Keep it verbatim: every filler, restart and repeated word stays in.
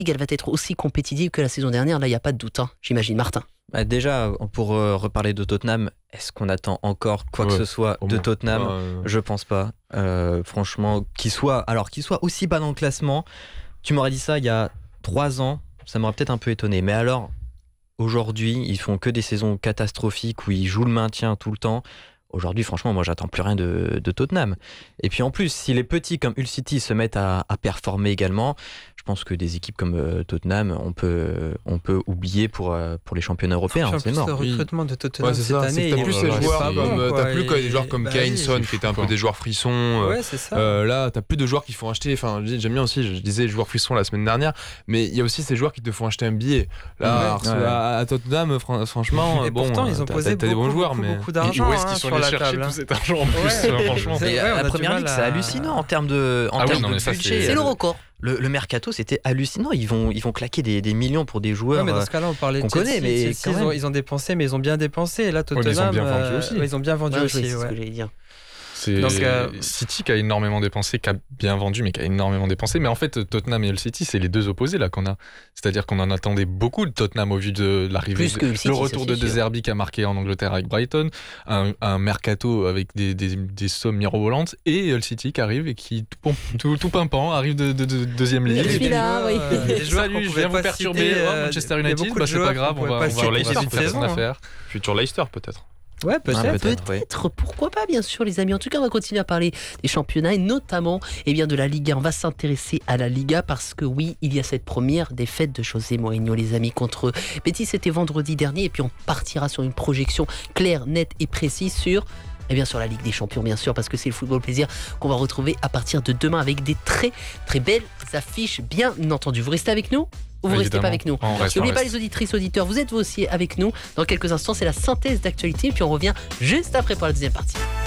Ligue, elle va être aussi compétitive que la saison dernière. Là, il n'y a pas de doute, hein, j'imagine. Martin. Bah déjà, pour euh, reparler de Tottenham, est-ce qu'on attend encore quoi ouais, que ce soit de moins. Tottenham euh... Je pense pas. Euh, franchement, qu'il soit, alors qu'il soit aussi bas dans le classement, tu m'aurais dit ça il y a trois ans, ça m'aurait peut-être un peu étonné. Mais alors, aujourd'hui, ils font que des saisons catastrophiques où ils jouent le maintien tout le temps. Aujourd'hui, franchement, moi, j'attends plus rien de, de Tottenham. Et puis en plus, si les petits comme Hull City se mettent à, à performer également, je pense que des équipes comme euh, Tottenham, on peut, on peut oublier pour, euh, pour les championnats européens. Enfin, c'est mort. Le recrutement de Tottenham ouais, cette ça, année, t'as plus ces joueurs comme, bon, t'as plus et, des joueurs comme bah, Kane, Son, oui, qui étaient un peu des joueurs frissons. Ouais, c'est ça. Euh, là, t'as plus de joueurs qui font acheter. Enfin, j'aime bien aussi. Je disais joueurs frissons la semaine dernière, mais il y a aussi ces joueurs qui te font acheter un billet. Là, ouais, ouais. À, à Tottenham, franchement, et bon, pourtant, ils ont posé t'as des bons joueurs, mais beaucoup d'argent. Où est-ce qu'ils sont allés chercher tout cet argent en plus, franchement. La première ligue, c'est hallucinant en termes de budget. C'est le record. Le, le mercato, c'était hallucinant. Ils vont, ils vont claquer des, des millions pour des joueurs. Ouais, mais dans ce cas-là, on parlait qu'on de Chelsea, connaît, mais Chelsea, ils, ont, ils ont dépensé, mais ils ont bien dépensé. Et là, Tottenham, ouais, ils ont bien vendu aussi. Euh, ils ont bien vendu ouais, aussi. Oui, c'est ouais. ce que j'allais dire. C'est Donc, euh... City qui a énormément dépensé, qui a bien vendu, mais qui a énormément dépensé. Mais en fait, Tottenham et Hull City, c'est les deux opposés là qu'on a. C'est-à-dire qu'on en attendait beaucoup de Tottenham au vu de l'arrivée, Plus que de, City, le retour de De Zerbi qui a marqué en Angleterre avec Brighton, un, un mercato avec des, des, des sommes mirobolantes, et Hull City qui arrive et qui tout, tout, tout pimpant arrive de, de, de, de deuxième ligne. Je suis là, oui. Des joueurs Salut, je viens vous perturber. Euh, Manchester United, bah, c'est pas grave, on va sur Leicester, personne à faire. Futur Leicester peut-être. Ouais, peut-être. Ah, peut-être, peut-être. Pourquoi pas, bien sûr, les amis. En tout cas, on va continuer à parler des championnats et notamment eh bien, de la Liga. On va s'intéresser à la Liga parce que oui, il y a cette première défaite de José Mourinho, les amis, contre Betis. C'était vendredi dernier et puis on partira sur une projection claire, nette et précise sur... Et bien sur la Ligue des Champions, bien sûr, parce que c'est le football plaisir qu'on va retrouver à partir de demain avec des très, très belles affiches, bien entendu. Vous restez avec nous ? Ou vous ne restez pas avec nous? N'oubliez pas les auditrices, auditeurs, vous êtes vous aussi avec nous. Dans quelques instants, c'est la synthèse d'actualité. Et puis on revient juste après pour la deuxième partie.